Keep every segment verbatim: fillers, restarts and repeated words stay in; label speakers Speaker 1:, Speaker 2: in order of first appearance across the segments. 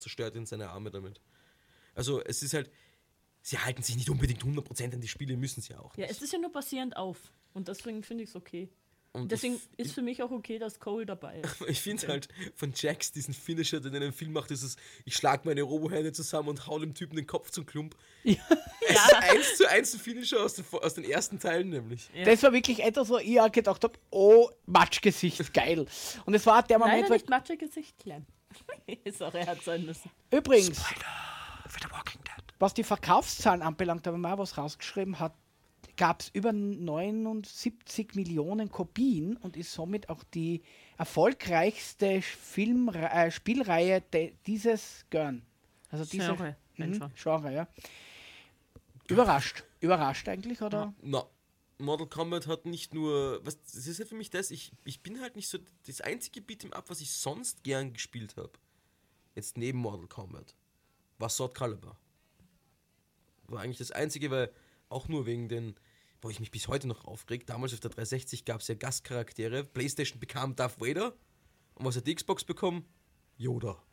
Speaker 1: zerstört in seine Arme damit. Also es ist halt, sie halten sich nicht unbedingt hundert Prozent an die Spiele, müssen sie auch nicht.
Speaker 2: Ja, es ist ja nur basierend auf. Und deswegen finde ich es okay.
Speaker 1: Und
Speaker 2: deswegen
Speaker 1: ich,
Speaker 2: ist für mich auch okay, dass Cole dabei ist.
Speaker 1: Ich finde
Speaker 2: okay.
Speaker 1: halt von Jax, diesen Finisher, den er in einem Film macht, ist es, ich schlage meine Robohände zusammen und hau dem Typen den Kopf zum Klump. Ja. Es ist eins zu eins ein Finisher aus den, aus den ersten Teilen nämlich.
Speaker 3: Ja. Das war wirklich etwas, wo ich auch gedacht habe, oh, Matschgesicht, geil. Und es war der Moment,
Speaker 2: Nein, nicht Matschgesicht, klein. Sorry, hat sein müssen.
Speaker 3: Übrigens,
Speaker 1: Spoiler für The Walking Dead.
Speaker 3: Was die Verkaufszahlen anbelangt, habe ich mal was rausgeschrieben, hat gab es über neunundsiebzig Millionen Kopien und ist somit auch die erfolgreichste Film, äh, Spielreihe de, dieses Gern. Also diese
Speaker 2: Genre,
Speaker 3: mh, Genre, ja. Überrascht. Überrascht eigentlich, oder?
Speaker 1: Na, Mortal Kombat hat nicht nur, was, das ist halt für mich das, ich, ich bin halt nicht so, das einzige Beat'em Up, was ich sonst gern gespielt habe, jetzt neben Mortal Kombat, war Sword Calibur. War eigentlich das einzige, weil auch nur wegen den, wo ich mich bis heute noch aufreg. Damals auf der dreihundertsechzig gab es ja Gastcharaktere. PlayStation bekam Darth Vader. Und was hat die Xbox bekommen? Yoda.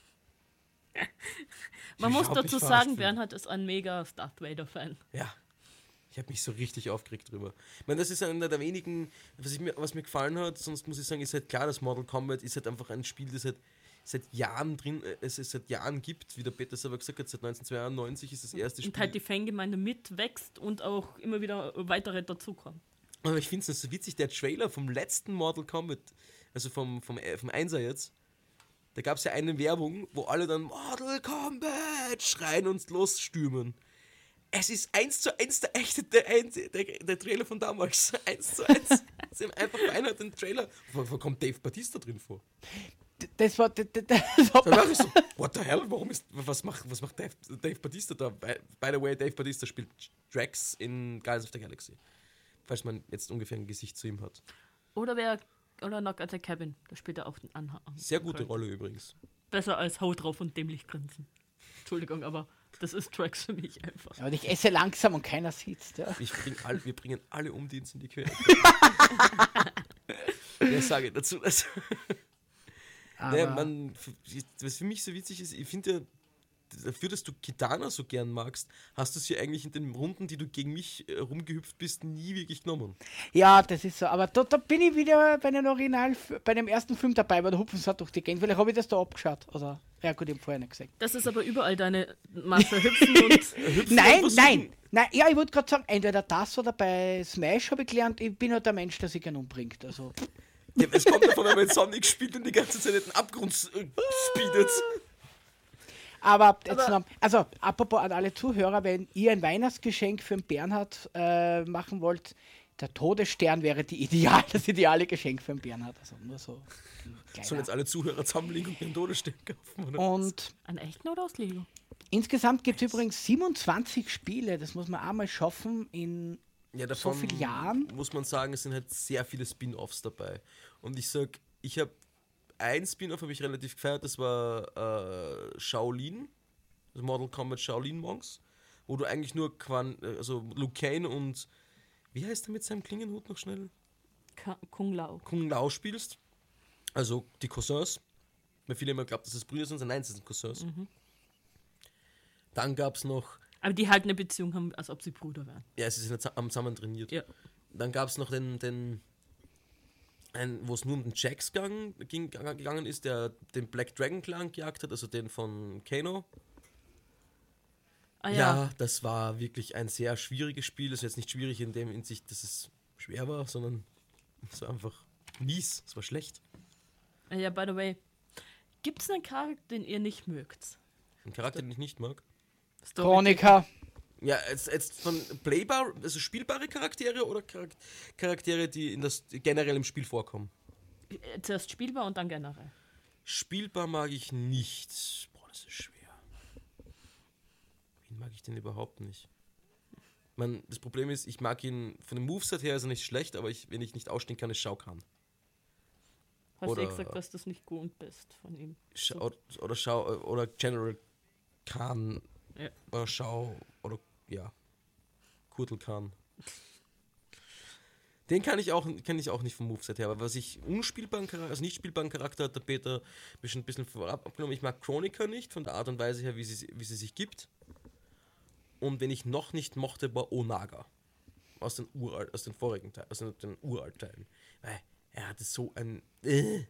Speaker 2: Man muss dazu sagen, Bernhard ist ein mega Darth Vader-Fan.
Speaker 1: Ja. Ich habe mich so richtig aufgeregt drüber. Ich meine, das ist einer der wenigen, was, ich mir, was mir gefallen hat. Sonst muss ich sagen, ist halt klar, dass Mortal Kombat ist halt einfach ein Spiel, das halt seit Jahren drin, es es seit Jahren gibt, wie der Peter selber gesagt hat, seit neunzehnhundertzweiundneunzig ist das erste Spiel.
Speaker 2: Und halt die Fangemeinde mitwächst und auch immer wieder weitere dazukommen.
Speaker 1: Aber ich finde es so witzig, der Trailer vom letzten Mortal Kombat, also vom, vom, vom Einser jetzt, da gab es ja eine Werbung, wo alle dann Mortal Kombat schreien und losstürmen. Es ist eins zu eins der echte, der, der, der Trailer von damals. Eins zu eins. Sie haben einfach vereinert den Trailer. Wo, wo kommt Dave Bautista drin vor?
Speaker 3: Das war. Das, das war
Speaker 1: Dann war ich so, what the hell? Warum ist. Was macht, was macht Dave, Dave Bautista da? By, by the way, Dave Bautista spielt Drax in Guardians of the Galaxy. Falls man jetzt ungefähr ein Gesicht zu ihm hat.
Speaker 2: Oder wer. Oder Knock at the Cabin. Da spielt er auch den Anhang.
Speaker 1: Sehr gute Rolle übrigens.
Speaker 2: Besser als Haut drauf und dämlich grinsen. Entschuldigung, aber das ist Drax für mich einfach.
Speaker 3: Ja, und ich esse langsam und keiner sieht's. Ja.
Speaker 1: Ich bring all, wir bringen alle um, die uns in die Quere. Ja, sage ich dazu. Also, nee, man, was für mich so witzig ist, ich finde ja, dafür, dass du Kitana so gern magst, hast du sie eigentlich in den Runden, die du gegen mich äh, rumgehüpft bist, nie wirklich genommen.
Speaker 3: Ja, das ist so. Aber da, da bin ich wieder bei einem Original, bei dem ersten Film dabei, weil der Hupfen hat durch die Gegend. Vielleicht habe ich das da abgeschaut. Oder, ja gut, ich habe vorher nicht gesagt.
Speaker 2: Das ist aber überall deine Masse Hüpfen und...
Speaker 1: Hüpfen
Speaker 3: nein,
Speaker 1: und
Speaker 3: nein, nein. Ja, ich wollte gerade sagen, entweder das oder bei Smash habe ich gelernt, ich bin halt der Mensch, der sich gerne umbringt. Also.
Speaker 1: Ja, es kommt davon, wenn man mit Sonic spielt und die ganze Zeit den Abgrund äh, speedet.
Speaker 3: Aber, jetzt Aber noch, also apropos an alle Zuhörer, wenn ihr ein Weihnachtsgeschenk für den Bernhard äh, machen wollt, der Todesstern wäre die ideal, das ideale Geschenk für den Bernhard. Also nur so.
Speaker 1: Sollen jetzt alle Zuhörer zusammenlegen und den Todesstern kaufen? Oder
Speaker 3: und
Speaker 2: einen echten oder aus Lego?
Speaker 3: Insgesamt gibt es übrigens siebenundzwanzig Spiele, das muss man auch mal schaffen in
Speaker 1: ja, davon
Speaker 3: so vielen Jahren.
Speaker 1: Muss man sagen, es sind halt sehr viele Spin-Offs dabei. Und ich sag, ich habe ein Spin-Off habe ich relativ gefeiert, das war äh, Shaolin, also Mortal Kombat Shaolin Monks, wo du eigentlich nur Quan, also Liu Kang und wie heißt er mit seinem Klingenhut noch schnell?
Speaker 2: Ka- Kung Lao.
Speaker 1: Kung Lao spielst. Also die Cousins. Weil viele immer glauben, dass es Brüder sind, nein, es sind Cousins. Mhm. Dann gab es noch...
Speaker 2: Aber die halt eine Beziehung haben, als ob sie Brüder wären.
Speaker 1: Ja, sie sind am zusammen trainiert.
Speaker 2: Ja.
Speaker 1: Dann gab es noch den... den wo es nur um den Jax gang, ging, gegangen ist, der den Black Dragon Clan gejagt hat, also den von Kano.
Speaker 2: Ah, ja.
Speaker 1: ja, das war wirklich ein sehr schwieriges Spiel. Das ist jetzt nicht schwierig in dem Hinsicht, dass es schwer war, sondern es war einfach mies, es war schlecht.
Speaker 2: Ah, ja, by the way, gibt es einen Charakter, den ihr nicht mögt?
Speaker 1: Ein Charakter, den ich nicht mag?
Speaker 3: Chronika.
Speaker 1: Ja, jetzt, jetzt von playbar, also spielbare Charaktere oder Charaktere, die in das generell im Spiel vorkommen?
Speaker 2: Zuerst spielbar und dann generell.
Speaker 1: Spielbar mag ich nicht. Boah, das ist schwer. Wen mag ich denn überhaupt nicht? Man, das Problem ist, ich mag ihn von dem Moveset her ist er nicht schlecht, aber ich, wenn ich nicht ausstehen kann, ist Shao Kahn.
Speaker 2: Hast
Speaker 1: oder,
Speaker 2: du gesagt, dass du das nicht gut bist von ihm?
Speaker 1: Schau, oder Shao oder General Khan.
Speaker 2: Ja.
Speaker 1: Oder Shao oder ja. Kurtel Khan. Den kann ich auch, kenn ich auch nicht vom Moveset her, aber was ich unspielbaren Charakter, also nicht spielbaren Charakter hat der Peter mir schon ein bisschen vorab abgenommen. Ich mag Chronica nicht, von der Art und Weise her, wie sie, wie sie sich gibt. Und wen ich noch nicht mochte, war Onaga. Aus den Uralt, aus den vorigen Teilen, aus den, den Uralt-Teilen. Weil er hatte so ein... Äh.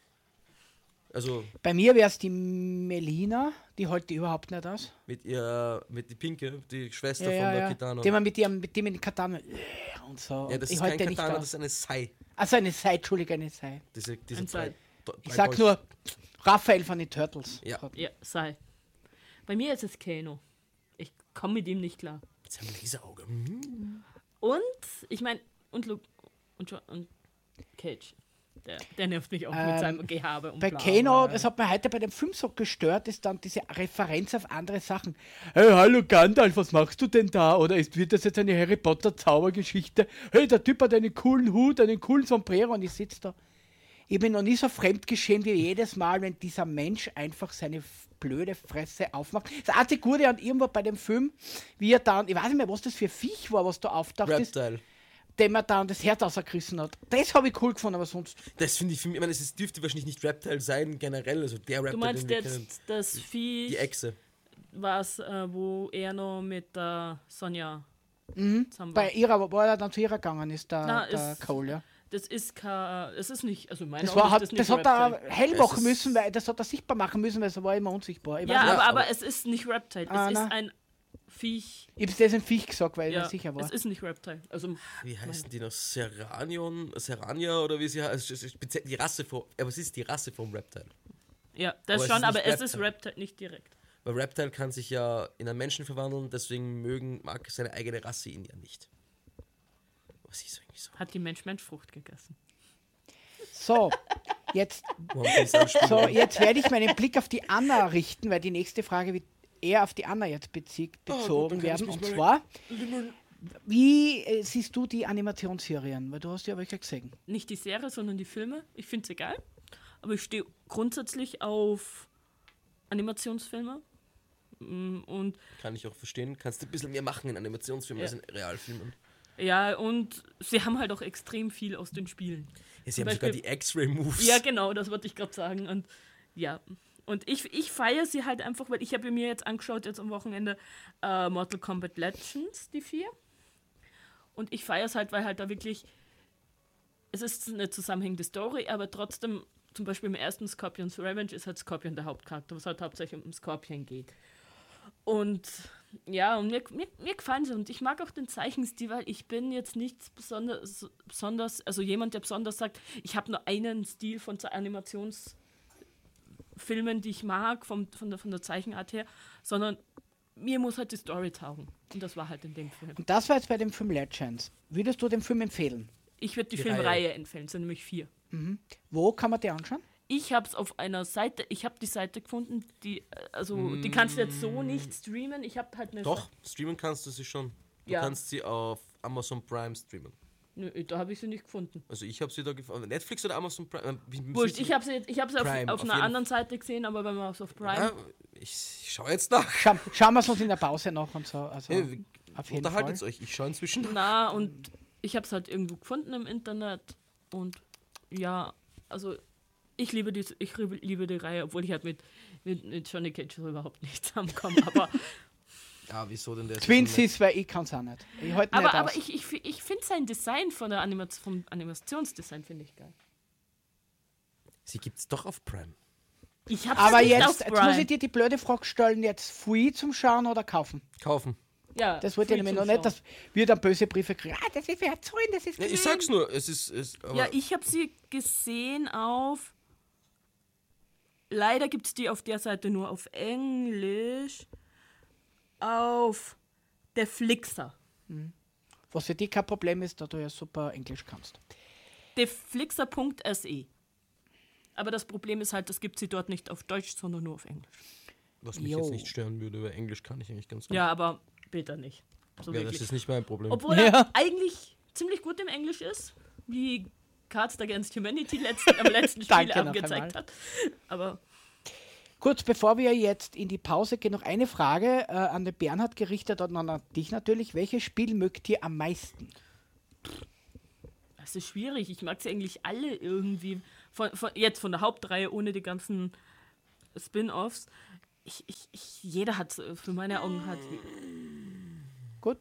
Speaker 1: Also...
Speaker 3: Bei mir wäre es die Melina, die heute überhaupt nicht aus.
Speaker 1: Mit ihr, mit die Pinke, die Schwester
Speaker 3: Ja,
Speaker 1: von
Speaker 3: ja,
Speaker 1: der
Speaker 3: ja.
Speaker 1: Kitana.
Speaker 3: Die man mit dem mit dem in Katana und so.
Speaker 1: Ja, das
Speaker 3: ich
Speaker 1: ist
Speaker 3: halte
Speaker 1: kein
Speaker 3: nicht
Speaker 1: Katana,
Speaker 3: aus.
Speaker 1: das ist eine Sai.
Speaker 3: Also eine Sei, Entschuldigung, eine Sei.
Speaker 1: Diese, diese
Speaker 2: Ein
Speaker 1: drei,
Speaker 2: Sai.
Speaker 1: drei
Speaker 3: Ich sag
Speaker 1: Bolzen.
Speaker 3: nur Raphael von den Turtles.
Speaker 1: Ja.
Speaker 2: Ja, sei. Bei mir ist es Kano. Ich komme mit ihm nicht klar.
Speaker 1: Mit seinem Laserauge. Hm.
Speaker 2: Und, ich meine, und Luke und, Jo- und Cage. Der, der nervt mich auch mit
Speaker 3: Ähm,
Speaker 2: seinem Gehabe und
Speaker 3: Bei
Speaker 2: bla,
Speaker 3: Kano,
Speaker 2: bla.
Speaker 3: das hat mir heute bei dem Film so gestört, ist dann diese Referenz auf andere Sachen. Hey, hallo Gandalf, was machst du denn da? Oder ist, wird das jetzt eine Harry Potter Zaubergeschichte? Hey, der Typ hat einen coolen Hut, einen coolen Sombrero und ich sitze da. Ich bin noch nie so fremdgeschämt wie jedes Mal, wenn dieser Mensch einfach seine f- blöde Fresse aufmacht. Das einzige Gute an irgendwo bei dem Film, wie er dann, ich weiß nicht mehr, was das für Viech war, was da auftaucht ist,
Speaker 1: Reptile.
Speaker 3: dem er dann das Herz ausgerissen hat. Das habe ich cool gefunden, aber sonst...
Speaker 1: Das finde ich für mich, ich meine, es ist- dürfte wahrscheinlich nicht Reptile sein, generell, also der Reptile,
Speaker 2: Du meinst
Speaker 1: den wir
Speaker 2: jetzt
Speaker 1: kennen.
Speaker 2: das Vieh,
Speaker 1: Die Echse.
Speaker 2: was, äh, wo er noch mit der Sonja
Speaker 3: Mhm.
Speaker 2: zusammen
Speaker 3: Bei
Speaker 2: war.
Speaker 3: ihrer, wo er dann zu ihrer gegangen ist, der,
Speaker 2: Na,
Speaker 3: der
Speaker 2: ist-
Speaker 3: Cole, ja.
Speaker 2: Das ist kein, es ist nicht, also meine
Speaker 3: Das,
Speaker 2: Augen
Speaker 3: war,
Speaker 2: ist
Speaker 3: hat,
Speaker 2: das
Speaker 3: das
Speaker 2: nicht
Speaker 3: hat er
Speaker 2: Reptile.
Speaker 3: hell
Speaker 1: Es
Speaker 3: machen
Speaker 1: ist-
Speaker 3: müssen, weil das hat er sichtbar machen müssen, weil es war immer unsichtbar. Ich,
Speaker 2: Ja,
Speaker 3: weiß
Speaker 2: aber,
Speaker 3: nicht,
Speaker 2: aber
Speaker 1: aber-
Speaker 2: es ist nicht Reptile,
Speaker 3: Ah,
Speaker 2: es
Speaker 3: na.
Speaker 2: ist ein Viech.
Speaker 3: ich habe das ein Viech gesagt, weil ich
Speaker 2: Ja,
Speaker 3: nicht sicher war.
Speaker 2: es ist nicht Reptile. Also,
Speaker 1: Wie heißen die noch? Seranion? Serania oder wie sie heißt? Es ist speziell die Rasse vom, aber es ist die Rasse vom Reptile.
Speaker 2: ja,
Speaker 1: Aber
Speaker 2: das
Speaker 1: es
Speaker 2: schon,
Speaker 1: ist
Speaker 2: aber
Speaker 1: nicht
Speaker 2: es ist
Speaker 1: Reptile.
Speaker 2: Reptile nicht direkt.
Speaker 1: Weil Reptile kann sich ja in einen Menschen verwandeln, deswegen mögen, mag seine eigene Rasse ihn ja nicht. Was ist irgendwie so?
Speaker 2: Hat die Mensch-Mensch-Frucht gegessen.
Speaker 3: So, jetzt,
Speaker 1: Warum kann ich sagen, Spiel-
Speaker 3: so, jetzt werde ich meinen Blick auf die Anna richten, weil die nächste Frage wird eher auf die Anna jetzt bezie-
Speaker 1: Ah, gut,
Speaker 3: bezogen
Speaker 1: dann kann ich
Speaker 3: werden.
Speaker 1: mich
Speaker 3: Und
Speaker 1: mal-
Speaker 3: zwar, wie äh, siehst du die Animationsserien? Weil du hast ja welche gesehen.
Speaker 2: Nicht die Serie, sondern die Filme. Ich finde sie geil. Aber ich stehe grundsätzlich auf Animationsfilme. Mm, Und
Speaker 1: Kann ich auch verstehen. Kannst du ein bisschen mehr machen in Animationsfilmen
Speaker 2: Ja.
Speaker 1: als in Realfilmen.
Speaker 2: ja, und sie haben halt auch extrem viel aus den Spielen.
Speaker 1: Ja, sie
Speaker 2: Zum
Speaker 1: haben sogar
Speaker 2: Beispiel-
Speaker 1: die X-Ray-Moves.
Speaker 2: Ja, genau, das wollte ich gerade sagen. Und ja, und ich, ich feiere sie halt einfach, weil ich habe mir jetzt angeschaut, jetzt am Wochenende, äh, Mortal Kombat Legends, die vier. Und ich feiere es halt, weil halt da wirklich, es ist eine zusammenhängende Story, aber trotzdem, zum Beispiel im ersten Scorpion's Revenge ist halt Scorpion der Hauptcharakter, was halt hauptsächlich um Scorpion geht. Und ja, und mir, mir, mir gefallen sie und ich mag auch den Zeichenstil, weil ich bin jetzt nicht besonders, besonders also jemand, der besonders sagt, ich habe nur einen Stil von Ze- Animationsfilmen, die ich mag, vom, von, der, von der Zeichenart her, sondern mir muss halt die Story taugen. Und das war halt in dem Film.
Speaker 3: Und das war jetzt bei dem Film Legends. Würdest du den Film empfehlen?
Speaker 2: Ich würde die,
Speaker 1: Die
Speaker 2: Filmreihe
Speaker 1: Reihe.
Speaker 2: empfehlen, es sind nämlich vier.
Speaker 3: Wo kann man die anschauen?
Speaker 2: Ich habe es auf einer Seite, ich habe die Seite gefunden, die, äh, also die kannst du jetzt so nicht streamen. Ich habe halt eine
Speaker 1: Doch, streamen kannst du sie schon. Du
Speaker 2: Ja.
Speaker 1: kannst sie auf Amazon Prime streamen.
Speaker 2: Nö, da habe ich sie nicht gefunden.
Speaker 1: Also ich habe sie da gefunden. Netflix oder Amazon Prime? Äh, wie-
Speaker 2: Wurscht, ich habe sie, ich hab sie auf,
Speaker 1: Prime,
Speaker 2: auf
Speaker 1: auf
Speaker 2: einer
Speaker 1: jeden
Speaker 2: anderen Seite gesehen, aber wenn man es auf Prime.
Speaker 1: Ja, ich, ich schaue jetzt nach.
Speaker 3: Schau, schauen wir es uns in der Pause noch und so. Also,
Speaker 1: Ja,
Speaker 3: auf jeden
Speaker 1: Unterhaltet
Speaker 3: Fall.
Speaker 1: euch. Ich schaue inzwischen nach.
Speaker 2: Na, und ich habe es halt irgendwo gefunden im Internet. Und ja, also ich liebe die, ich liebe liebe die Reihe, obwohl ich halt mit, mit, mit Johnny Cage so überhaupt nicht zusammenkomme. Aber,
Speaker 1: Ja, wieso denn der?
Speaker 3: Twinsies, weil ich kann es auch nicht. Ich halte
Speaker 2: aber,
Speaker 3: nicht
Speaker 2: aber
Speaker 3: aus.
Speaker 2: ich, ich, ich finde sein Design von der Anima vom Animationsdesign finde ich geil.
Speaker 1: Sie gibt's doch auf Prime.
Speaker 2: Ich hab's
Speaker 3: Aber
Speaker 2: nicht
Speaker 3: jetzt,
Speaker 2: auf
Speaker 3: jetzt
Speaker 2: Prime.
Speaker 3: muss ich dir die blöde Frage stellen, jetzt free zum Schauen oder kaufen?
Speaker 1: Kaufen.
Speaker 2: ja,
Speaker 3: Das wollte ich
Speaker 2: free
Speaker 3: nämlich noch
Speaker 2: zum
Speaker 3: nicht,
Speaker 2: Schauen.
Speaker 3: dass wir dann böse Briefe kriegen. Ah, das ist wer zahlen, das ist
Speaker 1: Ja, ich
Speaker 3: gemein.
Speaker 1: sag's nur, es ist. Es, aber
Speaker 2: Ja, ich habe sie gesehen auf. Leider gibt es die auf der Seite nur auf Englisch. Auf der Flixer.
Speaker 3: Was für dich kein Problem ist, da du ja super Englisch kannst.
Speaker 2: deflixer punkt se. Aber das Problem ist halt, das gibt sie dort nicht auf Deutsch, sondern nur auf Englisch.
Speaker 1: was mich
Speaker 3: Jo.
Speaker 1: jetzt nicht stören würde, weil Englisch kann ich eigentlich ganz gut.
Speaker 2: Ja, aber bitte nicht. So
Speaker 1: Ja, das
Speaker 2: wirklich.
Speaker 1: ist nicht mein Problem.
Speaker 2: Obwohl
Speaker 3: Ja.
Speaker 2: er eigentlich ziemlich gut im Englisch ist, wie Cards Against Humanity letzten, am letzten Spiel
Speaker 3: Danke noch
Speaker 2: gezeigt
Speaker 3: einmal.
Speaker 2: hat. Aber
Speaker 3: Kurz bevor wir jetzt in die Pause gehen, noch eine Frage äh, an den Bernhard gerichtet und an dich natürlich. Welches Spiel mögt ihr am meisten?
Speaker 2: Es ist schwierig. Ich mag sie eigentlich alle irgendwie. Von, von, jetzt von der Hauptreihe ohne die ganzen Spin-Offs. Ich, ich, ich, jeder hat für meine Augen hat.
Speaker 3: Gut.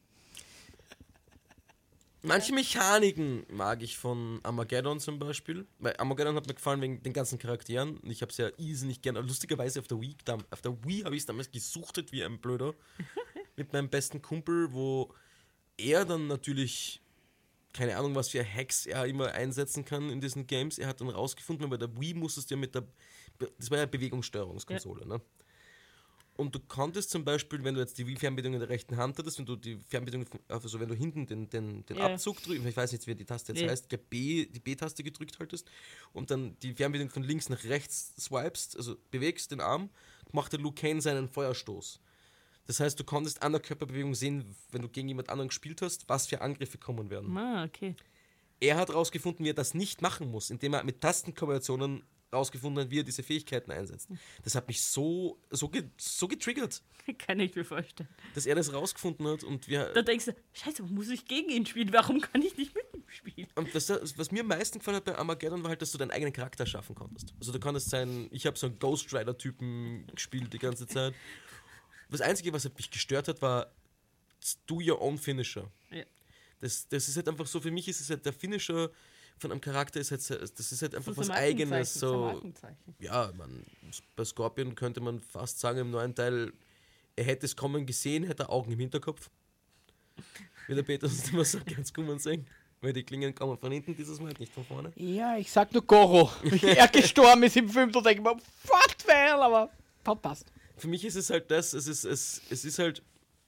Speaker 1: Manche Mechaniken mag ich von Armageddon zum Beispiel. Weil Armageddon hat mir gefallen wegen den ganzen Charakteren. Ich habe es ja irrsinnig gerne. Lustigerweise auf der Wii, auf der Wii habe ich es damals gesuchtet wie ein Blöder. Mit meinem besten Kumpel, wo er dann natürlich, keine Ahnung, was für Hacks er immer einsetzen kann in diesen Games. Er hat dann rausgefunden, weil bei der Wii musstest du ja mit der, das war ja Bewegungssteuerungskonsole, ja. Ne? Und du konntest zum Beispiel, wenn du jetzt die Wii-Fernbedienung in der rechten Hand hattest, wenn du die Fernbedienung, also wenn du hinten den, den, den
Speaker 2: ja.
Speaker 1: Abzug drückst, ich weiß nicht, wie die Taste jetzt
Speaker 2: ja.
Speaker 1: heißt, der B, die B-Taste gedrückt haltest und dann die Fernbedienung von links nach rechts swipest, also bewegst den Arm, macht der Liu Kang seinen Feuerstoß. Das heißt, du konntest an der Körperbewegung sehen, wenn du gegen jemand anderen gespielt hast, was für Angriffe kommen werden.
Speaker 2: Ah, okay.
Speaker 1: Er hat rausgefunden, wie er das nicht machen muss, indem er mit Tastenkombinationen rausgefunden hat, wie er diese Fähigkeiten einsetzt. Das hat mich so, so, ge, so getriggert.
Speaker 2: Kann ich mir vorstellen.
Speaker 1: Dass er das rausgefunden hat und wir...
Speaker 2: Da denkst du, scheiße, muss ich gegen ihn spielen? Warum kann ich nicht mit ihm spielen?
Speaker 1: Und das, was mir am meisten gefallen hat bei Armageddon, war halt, dass du deinen eigenen Charakter schaffen konntest. Also du konntest sein... Ich habe so einen Ghost Rider-Typen gespielt die ganze Zeit. Das Einzige, was mich gestört hat, war do your own Finisher.
Speaker 2: Ja.
Speaker 1: Das, das ist halt einfach so, für mich ist es halt der Finisher von einem Charakter, ist halt, das ist halt einfach
Speaker 2: Das ist
Speaker 1: was
Speaker 2: ein
Speaker 1: Eigenes.
Speaker 2: Markenzeichen,
Speaker 1: So,
Speaker 2: das ist ein Markenzeichen.
Speaker 1: ja, man, bei Scorpion könnte man fast sagen, im neuen Teil, er hätte es kommen gesehen, hätte er Augen im Hinterkopf. Wie der Peter uns immer sagt, ganz gut man sehen. Weil die Klingen kommen von hinten dieses Mal, nicht von vorne.
Speaker 3: Ja, ich sag nur Goro. Er gestorben ist im Film, da denke ich mir, fuck, well, aber hat passt.
Speaker 1: Für mich ist es halt das, es ist, es, es ist halt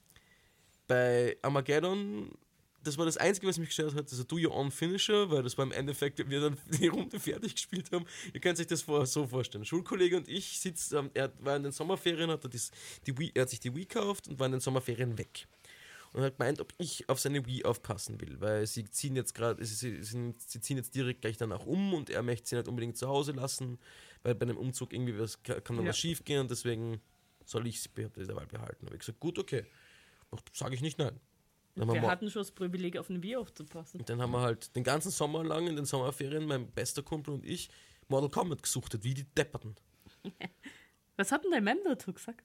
Speaker 1: bei Armageddon, das war das Einzige, was mich gestört hat, also do your own Finisher, weil das war im Endeffekt, wenn wir dann die Runde fertig gespielt haben. Ihr könnt sich das vor, so vorstellen. Schulkollege und ich sitzen, er war in den Sommerferien, hat er, das, die Wii, er hat sich die Wii gekauft und war in den Sommerferien weg. Und hat gemeint, ob ich auf seine Wii aufpassen will, weil sie ziehen jetzt gerade, sie, sie, sie ziehen jetzt direkt gleich danach um und er möchte sie nicht unbedingt zu Hause lassen, weil bei einem Umzug irgendwie was, kann dann
Speaker 2: ja.
Speaker 1: was schief gehen und deswegen soll ich sie derweil behalten. Habe ich gesagt, gut, okay. Sage ich nicht nein. Dann
Speaker 2: Wir
Speaker 1: wir,
Speaker 2: hatten schon das Privileg, auf eine Wii aufzupassen.
Speaker 1: und dann haben wir halt den ganzen Sommer lang in den Sommerferien, mein bester Kumpel und ich, Mortal Kombat gesuchtet, wie die Depperten.
Speaker 2: Was hat denn dein Mann dazu gesagt?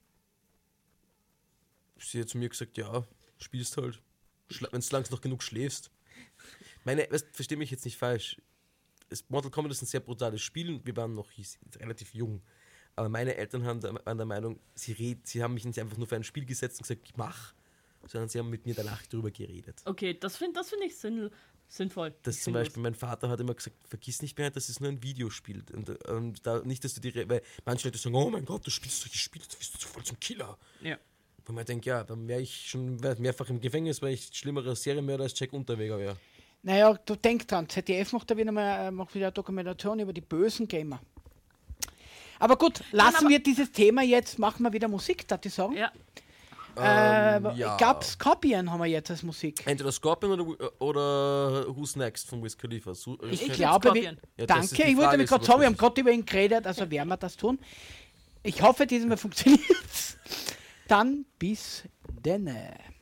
Speaker 1: Sie hat zu mir gesagt, ja, spielst halt, wenn du langsam noch genug schläfst. Meine, weißt, versteh mich jetzt nicht falsch. Es, Mortal Kombat ist ein sehr brutales Spiel und wir waren noch hieß, relativ jung. Aber meine Eltern haben der, waren der Meinung, sie, red, sie haben mich nicht einfach nur für ein Spiel gesetzt und gesagt, ich mach, sondern sie haben mit mir danach darüber geredet.
Speaker 2: Okay, das finde das find ich sinn, sinnvoll.
Speaker 1: Das
Speaker 2: ich
Speaker 1: zum Beispiel, mein Vater hat immer gesagt, vergiss nicht mehr, dass es nur ein Videospiel. Und, und da nicht, dass du die, weil manche Leute sagen, oh mein Gott, du spielst solche Spiele, du bist voll zum Killer.
Speaker 2: Ja.
Speaker 1: Wo man denkt, ja, dann wäre ich schon mehrfach im Gefängnis, weil ich schlimmerer Serienmörder als Jack Unterweger wäre.
Speaker 3: Naja, du denk dran, Z D F macht da wieder mal macht wieder eine Dokumentation über die bösen Gamer. Aber gut, lassen
Speaker 2: Nein, aber
Speaker 3: wir dieses Thema jetzt, machen wir wieder Musik, darf ich sagen?
Speaker 2: Ja.
Speaker 3: Äh,
Speaker 1: Ähm, ja.
Speaker 3: Ich glaube, Scorpion haben wir jetzt als Musik.
Speaker 1: Entweder Scorpion oder, oder Who's Next von Wiz Khalifa. So,
Speaker 3: Ich,
Speaker 2: Ich
Speaker 3: glaube, wir,
Speaker 2: Scorpion.
Speaker 1: Ja, das ist
Speaker 3: danke,
Speaker 1: die
Speaker 3: ich wollte
Speaker 1: Frage,
Speaker 3: mich gerade
Speaker 1: ist,
Speaker 3: sagen, wir haben
Speaker 1: was
Speaker 3: gerade über ihn geredet, also werden wir das tun. Ich hoffe, diesmal funktioniert. Dann bis denne.